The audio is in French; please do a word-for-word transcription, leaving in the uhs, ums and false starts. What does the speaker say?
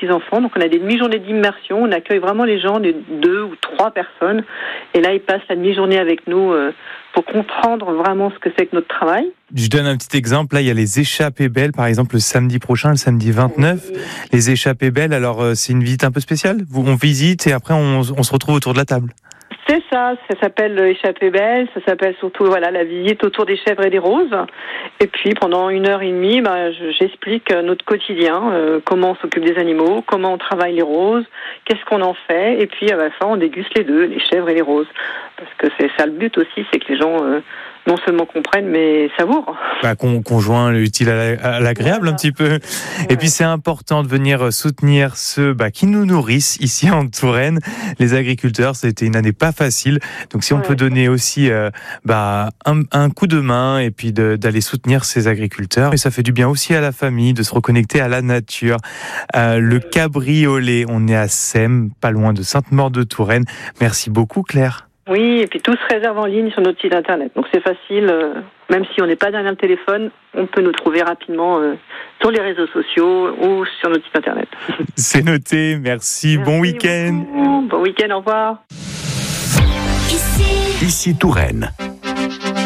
petits-enfants. Donc on a des demi-journées d'immersion, on accueille vraiment les gens, de deux ou trois personnes. Et là, ils passent la demi-journée avec nous euh, pour comprendre vraiment ce que c'est que notre travail. Je donne un petit exemple. Là, il y a les échappées belles, par exemple, le samedi prochain, le samedi vingt-neuf. Oui. Les échappées belles, alors euh, c'est une visite un peu spéciale. On visite et après, on, on se retrouve autour de la table. C'est ça, ça s'appelle Échappée belle, ça s'appelle surtout voilà la visite autour des chèvres et des roses. Et puis pendant une heure et demie, bah, j'explique notre quotidien, euh, comment on s'occupe des animaux, comment on travaille les roses, qu'est-ce qu'on en fait, et puis à la fin on déguste les deux, les chèvres et les roses. Parce que c'est ça le but aussi, c'est que les gens euh, non seulement comprennent, mais savourent. Bah, qu'on, qu'on joint l'utile à l'agréable voilà. Un petit peu. Ouais. Et puis c'est important de venir soutenir ceux bah, qui nous nourrissent ici en Touraine. Les agriculteurs, c'était une année pas facile. Donc si on ouais. peut donner aussi euh, bah, un, un coup de main et puis de, d'aller soutenir ces agriculteurs. Et ça fait du bien aussi à la famille de se reconnecter à la nature. Euh, le cabriolet, on est à Sème, pas loin de Sainte-Maure-de-Touraine. Merci beaucoup Claire. Oui, et puis tout se réserve en ligne sur notre site internet. Donc c'est facile, euh, même si on n'est pas derrière le téléphone, on peut nous trouver rapidement euh, sur les réseaux sociaux ou sur notre site internet. C'est noté, merci, merci bon week-end. Beaucoup. Bon week-end, au revoir. Ici, Ici Touraine.